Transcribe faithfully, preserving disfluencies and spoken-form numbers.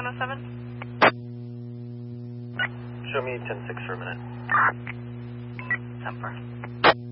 oh seven? Show me ten six for a minute. ten four.